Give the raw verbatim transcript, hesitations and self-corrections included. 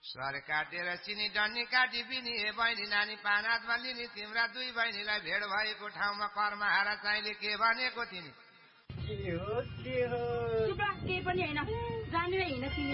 sir काटेर चिनी डन्नी काटी पिनी हे बहिनी नानी पानात बलिनी तिम्रा दुई बहिनीलाई भेट भएको ठाउँमा कर्म हारा चाहिँले के भनेको तिनी के हो के हो चुप के पनि हैन जानुमै हैन तिमी